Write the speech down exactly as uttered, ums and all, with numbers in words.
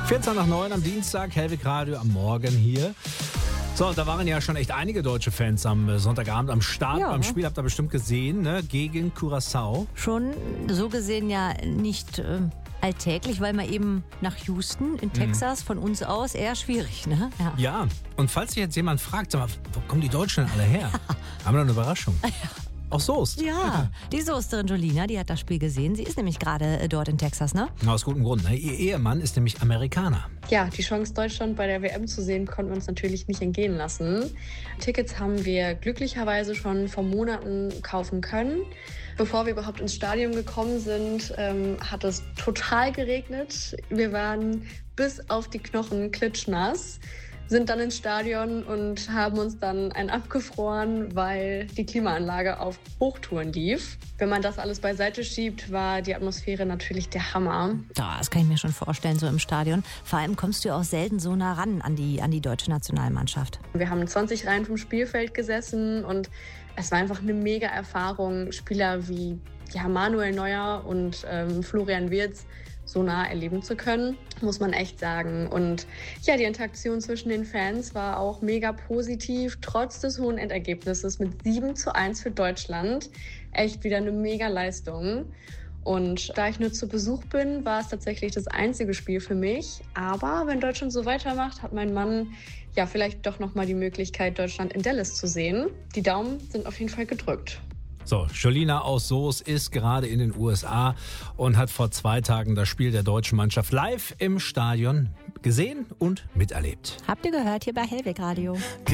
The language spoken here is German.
vierzehn nach neun am Dienstag, Hellwig Radio am Morgen hier. So, und da waren ja schon echt einige deutsche Fans am Sonntagabend am Start. Ja. Beim Spiel habt ihr bestimmt gesehen, ne? Gegen Curaçao. Schon so gesehen ja nicht äh, alltäglich, weil man eben nach Houston in Texas von uns aus eher schwierig, ne? Ja. Ja, und falls sich jetzt jemand fragt, sag mal, wo kommen die Deutschen denn alle her? Haben wir noch eine Überraschung. Auch Soest. Ja, die Soesterin Jolina, die hat das Spiel gesehen. Sie ist nämlich gerade äh, dort in Texas, ne? Aus gutem Grund. Ne? Ihr Ehemann ist nämlich Amerikaner. Ja, die Chance, Deutschland bei der W M zu sehen, konnten wir uns natürlich nicht entgehen lassen. Tickets haben wir glücklicherweise schon vor Monaten kaufen können. Bevor wir überhaupt ins Stadion gekommen sind, ähm, hat es total geregnet. Wir waren bis auf die Knochen klitschnass, sind dann ins Stadion und haben uns dann ein abgefroren, weil die Klimaanlage auf Hochtouren lief. Wenn man das alles beiseite schiebt, war die Atmosphäre natürlich der Hammer. Das kann ich mir schon vorstellen, so im Stadion. Vor allem kommst du auch selten so nah ran an die, an die deutsche Nationalmannschaft. Wir haben zwanzig Reihen vom Spielfeld gesessen und es war einfach eine mega Erfahrung, Spieler wie ja, Manuel Neuer und ähm, Florian Wirtz so nah erleben zu können, muss man echt sagen. Und ja, die Interaktion zwischen den Fans war auch mega positiv, trotz des hohen Endergebnisses mit sieben zu eins für Deutschland. Echt wieder eine mega Leistung. Und da ich nur zu Besuch bin, war es tatsächlich das einzige Spiel für mich. Aber wenn Deutschland so weitermacht, hat mein Mann ja vielleicht doch nochmal die Möglichkeit, Deutschland in Dallas zu sehen. Die Daumen sind auf jeden Fall gedrückt. So, Jolina aus Soest ist gerade in den U S A und hat vor zwei Tagen das Spiel der deutschen Mannschaft live im Stadion gesehen und miterlebt. Habt ihr gehört hier bei Hellwig Radio?